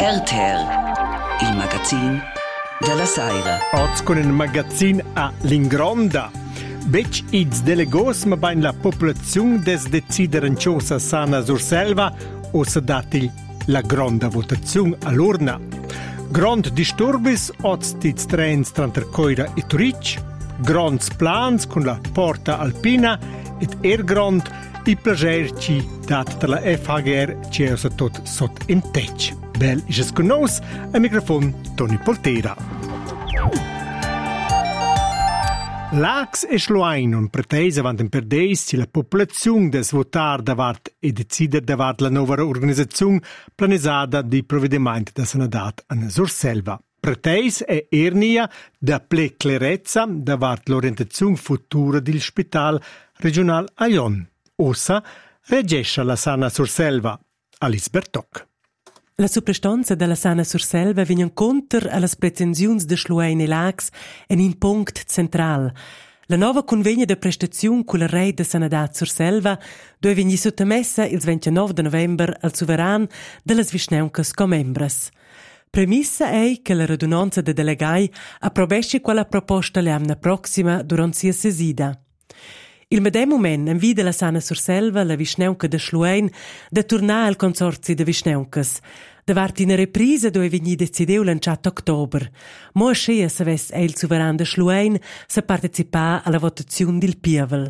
RTR, il magazine della Saira. Oggi con il magazine a Lingronda. Bec ils delegos ma bain la popolazione des decideren cosa sana sur selva o se dati la gronda votazione all'urna. Grand disturbis oz tiz trens tranter Coira e Turic, grands plans con la porta alpina et grand i plagerci dat dalla FHGR ci è tot sot in tec. Bel is con nos a microfon Toni Poltera. L'Ax e Schluain un pretesa vanten per deis ci la popolazione des votar davart e decider davart la nuova organizzazione planesada di provvedimenti da sanadat an Surselva. Preteis e ernia da ple clerezza davart l'orientazione futura del Spital regional a Lyon. Ossa regesce la sana Surselva, Alice Bertoc. La suprastanza della sana Surselva viene incontro alle pretensioni de Schluein e Lax en un punto central. La nuova convegna de prestazione con la Rei de Sanadat Surselva dove viene sottomessa il 29 de novembre al soveran delle Visneuncas comembres. Premissa è che la radunanza de delegai approbesce quella proposta l'anno prossima durante sia sesida. Il medem moment invita la sana Surselva, la Visneunca de Schluein, da tornare al consorzio de Visneuncas. Davart una reprisa dove vegni decideu l'enciat october. Mo ascia savess il soveran de Schluein se partecipà alla votazione del Pievel.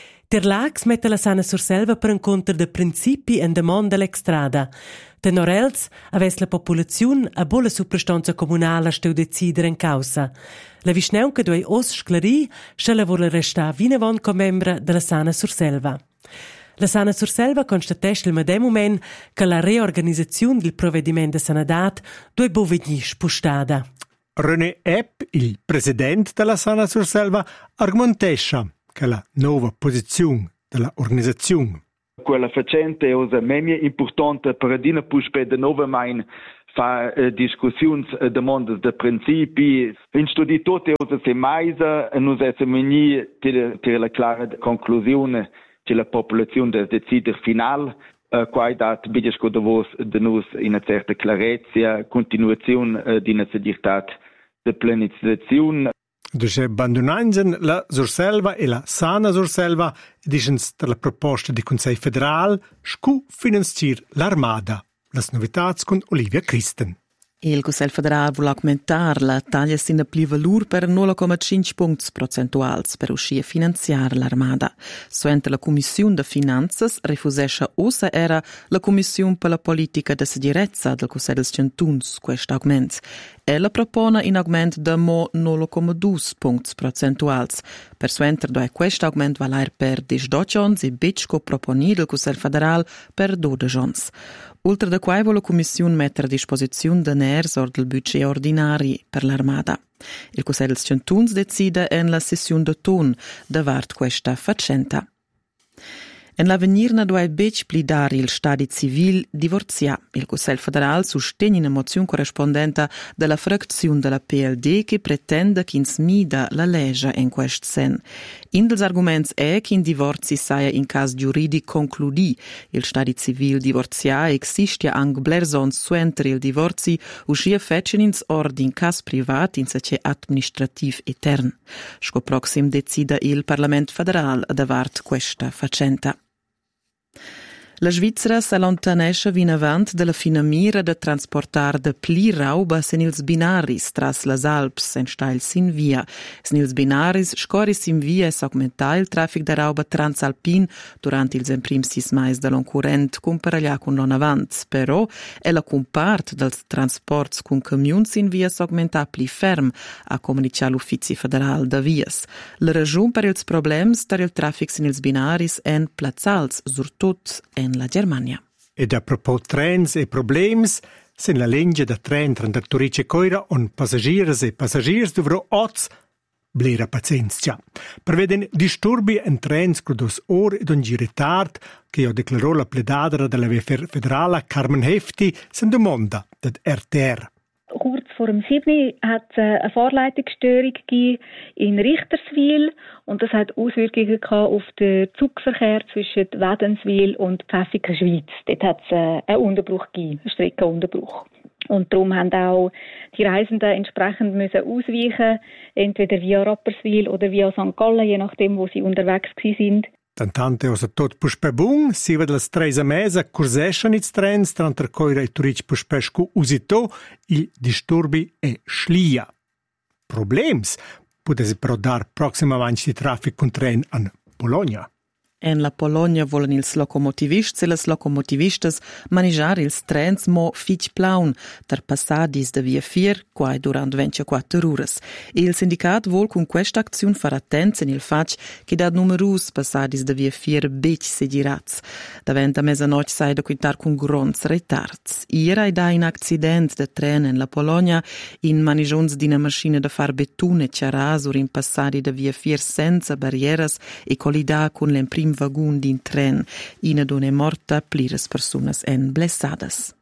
Terlax mette la sana Surselva per incontro de principi en demanda l'extrada. Tenorels avess la popolazione a bolla suprastanza comunale steu decidere in causa. La Visneunca doi os sclari se la vuole restare vinavon come membra della sana Surselva. La sana Surselva constatesce il medem moment che la reorganizzazione del provvedimento de sanadat doi bovegni spostata. René Epp, il presidente della sana Surselva, argomentesce che la nuova posizione dell'organizzazione quella facente è una memia importante per dire puspe de nove main fa discussioni domande de principi in studi tutte usa se mais nous esse meni ter la clara conclusione che la popolazione del decider final quai dat bidesco de vos de nus in una certa clarezza continuazione di una seditat de pianificazione. Dunque abbandonanzen la Surselva e la sana Surselva dicens per la proposta di Consiglio federale scu finanziar l'armada. Las novità con Olivia Christen. Il Consiglio federale vuole aumentare la taglia sin pli valur per 0,5 punti percentuali per uscire a finanziare l'armada. Suente la Commissione de Finanzas refusesce ossa era la Commissione per la politica de sicurezza del Consiglio dels Centuns questo aumento. Ella propone un aumento de mo 0,2 punti percentuali. Per suente dove questo aumento valer per 18 anni e becco proponire il Consiglio federale per 12 anni. Oltre da quai vuole la Commissione mettere a disposizione deners or del budget ordinari per l'armada. Il Consiglio dels Centuns decide in la sessione d'autunno davart questa faccenda. En l'avenir na due bec plidare il stadi civil divorzia. Il Consiglio federale sostiene una mozione corrispondente della frazione della PLD che pretende che smida la legge in questo sen. In dels arguments è che il divorzio sia in caso giuridico concludi. Il stadi civil divorzia existe anche blersons suenter il divorzio uscia fecen ins ordin in cas privat in sace administrativ etern. Sco proxim decide il Parlamento federale davart questa faccenda. La Svizzera s'allontanesce vinavant della fina mira de transportar de pli rauba sen ils binaris tras las Alps en stail sin via. Sen ils binaris scori sin via es augmentar il traffic de rauba transalpin durant ils emprims 6 mais de l'oncurrent comparaglia con l'on avant. Però è la compart dels transports con camions sin via s'augmentar pli ferm, a comunicar l'Uffizi federal de vias. La ragion per ils problems dar il traffic sin ils binaris en plazzals, surtot en la Germania. Ed a propos trens e problems, sen la legge da tren tra Turice Coira on passagiers e passagiers dovrò oz blera pazienza. Preveden disturbi en trens con 2 ore ed un retard che ho declarò la pledadera della federale Carmen Hefti sen domanda dat RTR. Kurz vor dem 7. hat es eine Fahrleitungsstörung gegeben in Richterswil und das hat Auswirkungen auf den Zugverkehr zwischen Wädenswil und Pfäffiken Schweiz. Dort hat es einen Unterbruch gegeben, einen Streckenunterbruch. Und darum haben auch die Reisenden entsprechend müssen ausweichen, entweder via Rapperswil oder via St. Gallen, je nachdem, wo sie unterwegs sind. Tantante osa tot puspè bun, si ved las 3 mesa curseschan its trens, tranter coira e turic puspescu usito, il disturbi e schlia. Problems potesi però dar proxima avanti di traffic con tren an Bologna. En la Polonia volen ils locomotivists e las locomotivistas manejar ils trens mo fitg plaun, ter passadis de via 4, quai durant 24 uras. Il sindicat vol con questa acziun far attenzen il fac che dat numerus passadis de via 4 bec segirats. Davent a mesanoc sai da quintar con grons retards. Iera da in accident de tren en la Polonia in manigions d'ina maschina de far betune ciarasur in passadi de via 4 senza barrieras e collida con l'emprim vagun din tren. Ina done morta, plires personas en blessadas.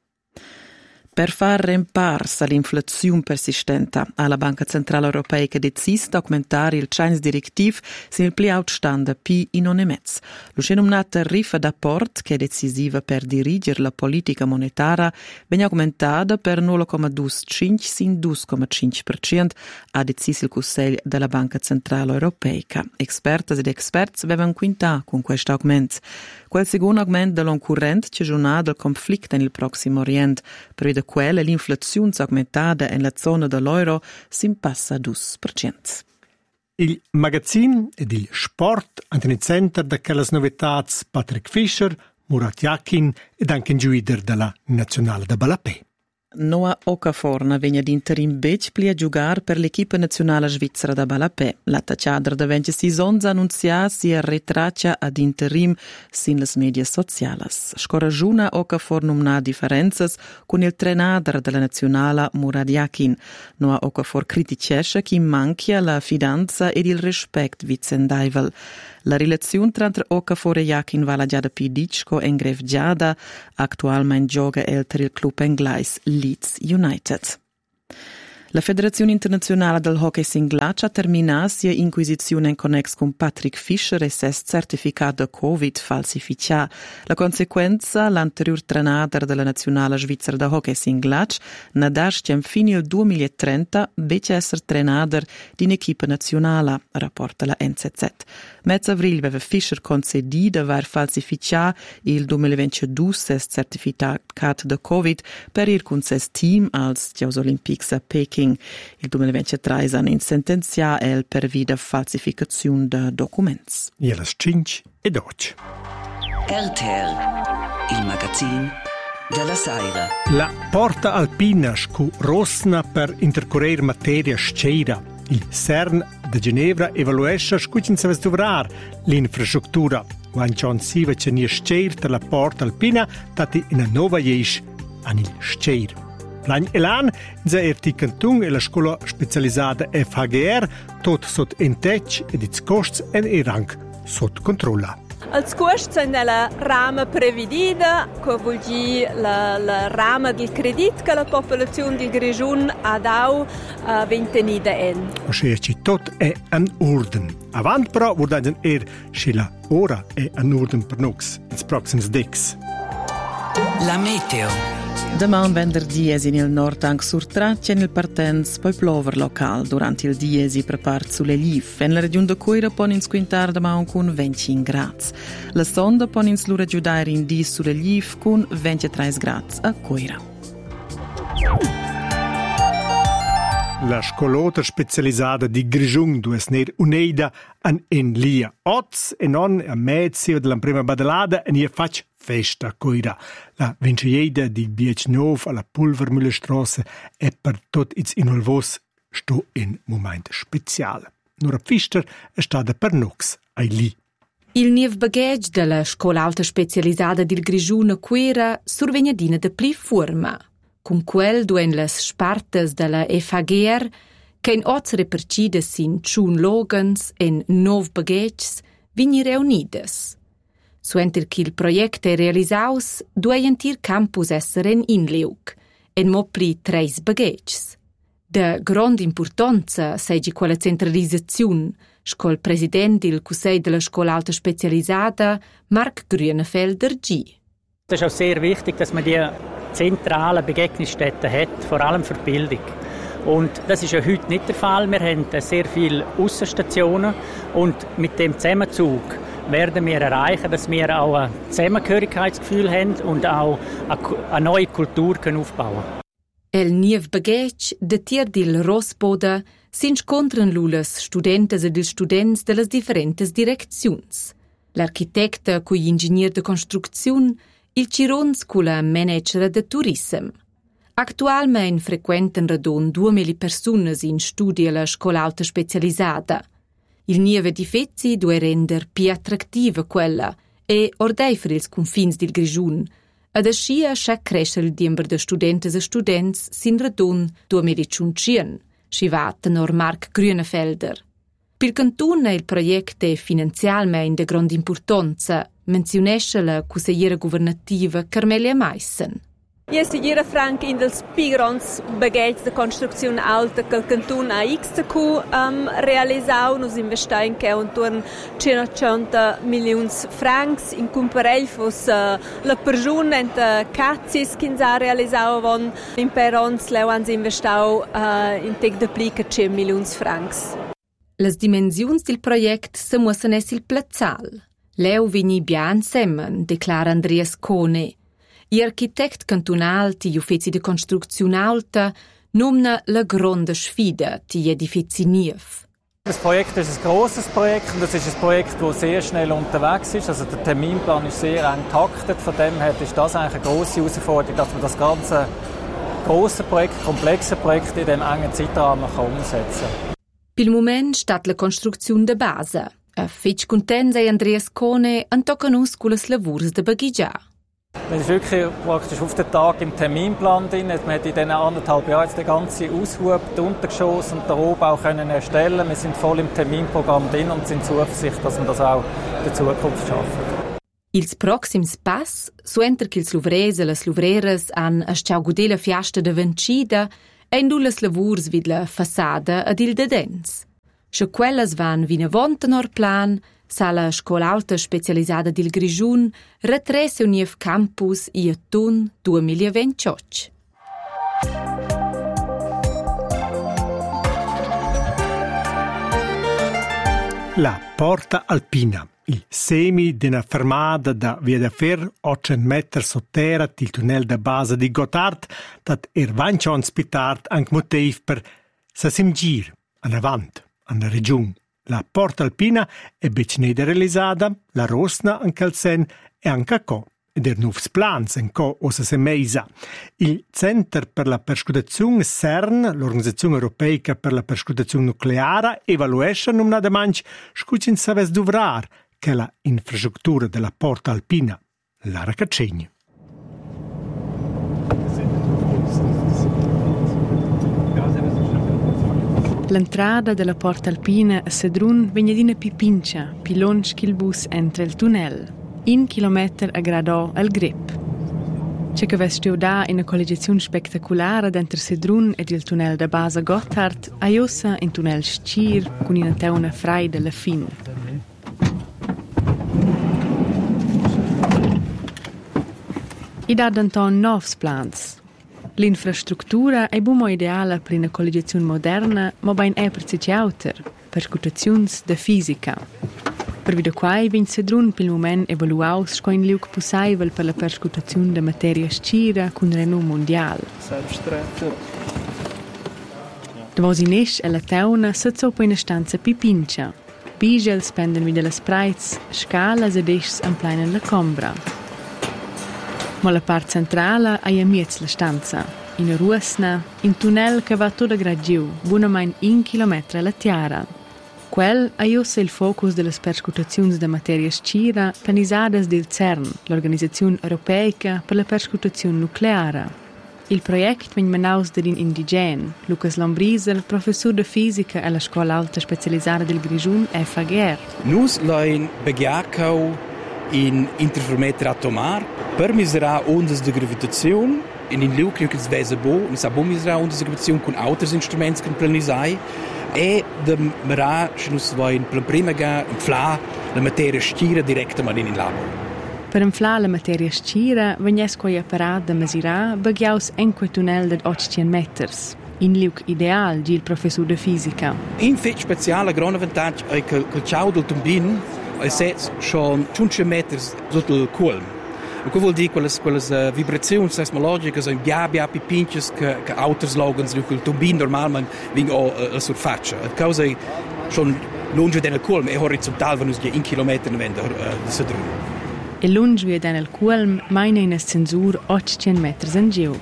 Per far rempars all'inflazione persistente, alla Banca Centrale Europea che decide aumentare il Chinese Directive sin il pli outstanda pi in un mezzo. Lo nominata rifa d'apport, che è decisiva per dirigere la politica monetaria, viene aumentata per 0,25 sin 2,5%, ha deciso il Consiglio della Banca Centrale Europea. Expertas ed experts avevano quinta con questo aumento. Quel secondo aumento dell'oncurrente c'è giornata del conflitto nel Prossimo Oriente, per da quella l'inflazione aumentata nella zona dell'euro si passa a 2%. Il magazzin ed il sport hanno in centro da quelle novità Patrick Fischer, Murat Yakin ed anche in giuider della Nazionale da Balapè. Noah Okafor vegna d'interim bec pli a giugar per l'equipa nazionale svizzera da Balapè. La tacciadra da 26 onza annuncia si retraccia ad interim sin les medias socialas. Scoraggiuna Okafor numna differenzas con il trenador della nazionale Murat Yakin. Noah Okafor criticesce che manchia la fidanza ed il rispetto vicendaivel. La relazione tra Okafor e Yakin va la giada pidicco en grevgiada, attualmente gioca per il club inglese Leeds United. La Federazione Internazionale del Hockey Singlac ha terminato sia inquisizione in connex con Patrick Fischer e ses certificato Covid falsificato. La conseguenza, l'anterior trenador della nazionale svizzera da Hockey Singlac, nadasce fino al 2030 becce essere trenador di un'equipa nazionale, rapporta la NZZ. Mezzo avril aveva Fischer concedito aver falsificato il 2022 ses certificato da Covid per ir con ses team als Giochi Olimpici a Peking. Il 2023 hanno in sentenza per via falsificazione di documenti. E las 5 e 12. RTL, il magazzin della Saira. La porta alpina scu Rosna per intercorrere materia sceira. Il CERN de Ginevra evaluesce scucin se dovrar l'infrastruttura. Quan John Siva c'è nie sceir per la porta alpina, tati in a nova jesch an il sceir. L'any elan, in erti cantung e la scuola specializzata FHGR, tot sot entec ed its costs en rang sot controlla. Els costs són de la rama prevedida, que vol dir la rama del credit que la popolazione del Grigiun ha dau ventenida en. O scherci tot è an orden. Avant però vordagen se la ora è an orden per nox, ins proxims dex. La meteo. Demà venerdì in il nord anche sur traccia nel partenz poi plover local durante il die si prepara sulle liv. En la regione de Coira pon ins quintar demà con 25 gradi. La sonda pon ins l'ura giudare in di sulle liv con 23 gradi a Coira. La scolota specializzata di Grigiun dues ner uneida an Enlia. Oz e non a mezzo della prima badalada e nie fac festa Coira. La vincieda di Biecnov alla Pulvermüllerstrasse è per tot its inolvos sto in moment speciale. Nur a Pfister è stata per nox ai lì. Il niev bagage della scuola alta specializzata del Grigiun a Coira survegnadina de pli forma. Con quel duen las spartas della FHGR, che in oz repercides in tschun logans en 9 bagages, vini reunides. Suenter che il progetto è realisaus, dueien tir campus essere in Inleuk, en mopli 3 bagages. De grande importanza seigi quella centralizzazione, scol presidente del Consiglio della Scuola Alta Spezialisata, Mark Grünefelder G. Es ist auch sehr wichtig, dass man die zentrale Begegnungsstätten hat, vor allem für die Bildung. Und das ist ja heute nicht der Fall. Wir haben sehr viele Aussenstationen und mit dem Zusammenzug werden wir erreichen, dass wir auch ein Zusammengehörigkeitsgefühl haben und auch eine neue Kultur aufbauen können. El niev baghetg de tier dil Rossboda s'incontran lulas studentes ed ils students de las differentes direcziuns. L'architecta cui ingegner de construcziun, il cirons cu la manager de turism. Actualmein frequentan radon 2000 persunas in studi alla scola alta specializzata. Il nieve difezzi due render più attrattiva quella e ordeifer ils confins dil Grischun. Ad ascia scha crescer il diember de studentes e students sin radon 2005, schivat tenor Marc Grünefelder. Pil cantun il progetto è finanzialmein de grande importanza, menzionesce la consigliera governativa Carmelia Meissen. Jes jeder Frank in dels pigrons bagage de construcción alta que el cantun a XTQ realizau nos investein che un torn 180 milions francs in comparell fos la persona ent cazzis che ha realizau von in perons leuans investau in tec de plica 100 milions francs. Las dimensions del project se muossen essil plazzal. Leu vini bian semmen, declara Andreas Cone. I architect cantunal ti uffizi de construcziun alta nomna la gronda sfida ti edifici niev. Das Projekt ist ein grosses Projekt und das ist ein Projekt, das sehr schnell unterwegs ist. Also der Terminplan ist sehr eng getaktet. Von dem her ist das eigentlich eine grosse Herausforderung, dass man das ganze grosse Projekt, komplexe Projekt in diesem engen Zeitrahmen umsetzen kann. Pil moment stat la construcziun de base. A fetg contents è Andreas Cone an tocan us culas lavurs de baghigiar. Man ist wirklich praktisch auf den Tag im Terminplan drin. Man hat in diesen 1,5 Jahren jetzt den ganzen Aushub, den Untergeschoss und den Rohbau können erstellen. Wir sind voll im Terminprogramm drin und sind zuversichtlich, dass wir das auch in der Zukunft schaffen. Ils proxims pass, suenter che ils luvrers e las luvreras han asciau guder la fiasta de vencida, ein du las lavurs vid la fassada ad il dedens. Sche quellas van vinavont nor plan, sa la scola alta specializzata dil Grischun retresse un niev campus i atun 2028. La Porta Alpina, il semi d'una fermata da via da fer 800 metri sotterra il tunnel da base di Gotthard, dat 20 ans pitard anche motiv per sa simgir an avant, an la region. La Porta Alpina è becneda realizzata, la Rosna anche al sen e anche a co, ed nuvs plans en co osa se meisa. Il Center per la Perscutazione CERN, l'Organizzazione Europeica per la Perscutazione Nucleare, evaluesce numnada manch scucin saves duvrar che la infrastruttura della Porta Alpina, Lara Caccegni. L'entrada della Porta Alpina a Sedrun vegnadina pipincia, pilonch che il bus entra il tunnel, 1 chilometro a grado al grip. C'è che vestio da in una collegiazione spettacolare dentro Sedrun ed il tunnel da base Gotthard, a Jossa in tunnel Stier con una teuna frei della fin. I da d'anton novs plans. L'infrastruttura è bumo ideale per una collegiazione moderna, ma ben è per sich auter, perscutazioni de fisica. Per video quai vin Sedrun pil moment evaluaus sco in liuk possibile per la perscutazione de materia scira con renom mondial. Davos inesch e la teuna sezzo po una stanza pipincia. Bigels penden vi della sprites, scalas ed eschs am pleinen la combra. Ma la part centrale è a miez la stanza, in ruosna, in tunnel che va tutta gragiu, buonamain 1 chilometro alla tiara. Quel è il focus delle perscutazioni de materia scira planisadas del CERN, l'Organizzazione Europeica per la Perscutazione Nucleare. Il progetto venne menaus d'un indigen, Lucas Lombriser, professore di fisica alla Scuola Alta Specializzata del Grischun FAGR. Nus l'hain begiacau in interferometer atomar per misurare ondas de gravitazione in lucro che svesa bo, ni sa bo misurare ondas de gravitazione con altri instrumenti che planisai e de mara nus vain per prima ga fla la materia stira diretta mal in labo. Per inflar la materia scira, vegnes coi apparat da mesurar, baghiaus enque tunnel de 800 meters. In liuk ideal, di il professor de fisica. Un fet speciale, grande vantaggio è che il ciao del turbin è set schon 100 meters sotto il colm. E che vuol dire quelle vibrazioni seismologiche sono biabia pipinches che autos logans lu il turbin normalmente vengono a surfaccia. E causa è schon lunge del colm è horizontal wenn us 1 kilometer ne vende di sedrun. E lunge wie den el colm meine in censur 800 meters in giu.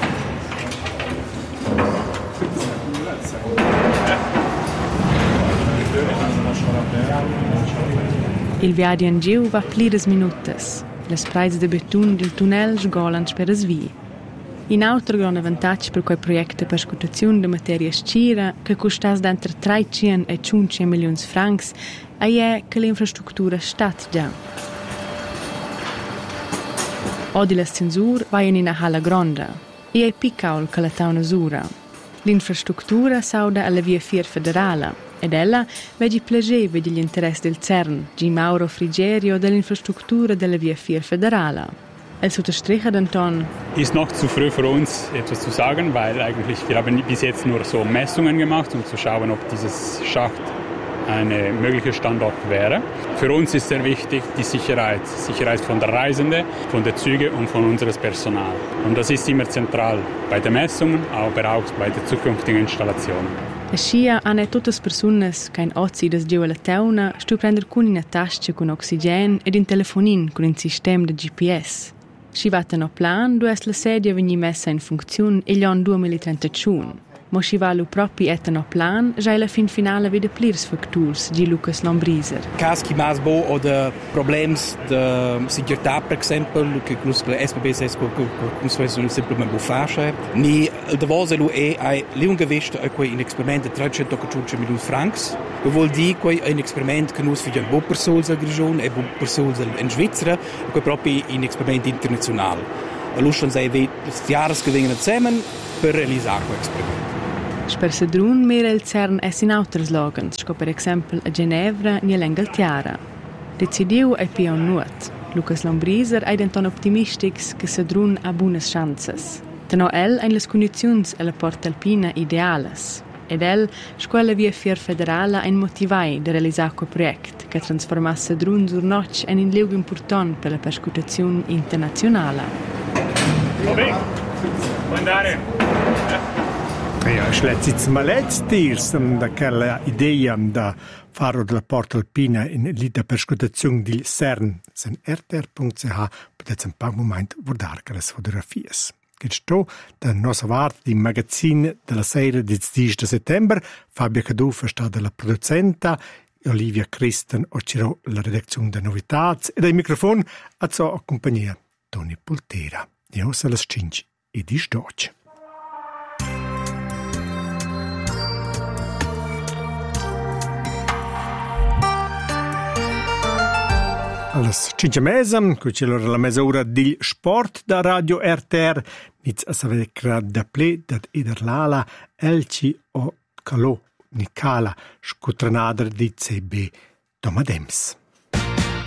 Il viaggio in giu va pliras minutas. Le spreis de beton del tunnel sgolan per svi. In altro grande vantaggio per quel progetto per scutazione di materia scira che costas d'entre 300 e 500 milioni francs è che l'infrastruttura stat già. Oggi la censura va in una hala grande e è piccolo che la taunasura. L'infrastruttura sauda alla via 4 federale ed ella vedi piacere vedi gli interessi del CERN, di Mauro Frigerio dell'infrastruttura della via 4 federale. El Unterstricher Anton. Ist noch zu früh für uns etwas zu sagen, weil eigentlich wir haben bis jetzt nur so Messungen gemacht, um zu schauen, ob dieses Schacht ein möglicher Standort wäre. Für uns ist sehr wichtig die Sicherheit von der Reisenden, von den Zügen und von unserem Personal. Und das ist immer zentral bei den Messungen, aber auch bei der zukünftigen Installation. Ascia hanno tutte le persone che in ozzi das giù alla tauna stu prender con una tasca con ossigen ed in telefonin con un sistema di GPS. Si vattano plan, dove la sedia veni messa in funzione e gli anno 2031. Ma si va lo proprio etano plan, già la fin finale vede plirs factors di Lucas Lombriser. Caschi masbo oder problems de sicurezza per esempio che la SBB says come se fosse semplicemente buffage ni de vose lu è l'ungewicht in experiment de 350 milioni francs che vuol dire che un esperiment che nus für ein Wuppersols a Grigion e Wuppersols in Svizzera che proprio in experiment internazionale. Lustan sei wie das Jahresgewinne zusammen per realizzare questo esperiment. Per Sedrun mira il CERN es in altri slogans, come per esempio a Ginevra e l'Inghilterra. Decidiu è più un nuot. Lucas Lombriser è denton optimistics che Sedrun ha buone chances. Tenò el in les condizions alla porta alpina ideales. Ed el, scuola via 4 federale in motivai di realizzare quel progetto che trasformasse Sedrun sur noc in un luogo importante per la perscutazione internazionale. Vabbè, può andare. Ja, schletzits maleztirs da quella idea da faro della porta alpina in lita perscutazione di CERN sen rtr.ch potete un po' moment guardare le fotografie. Che sto da nostra parte di magazzine della sera del 10 settembre, Fabio Cadufa sta della producenta, Olivia Christen occhirò la redazione delle novità e dai microfoni a sua compagnia Toni Poltera. Io se la scinci e di stoc. Alles 5 mese, qui allora la mezz'ora di sport da Radio RTR, niz a sapere da ple dat Iderlala, Elci o Calò, Nicala, scutrenader di CB Domadems.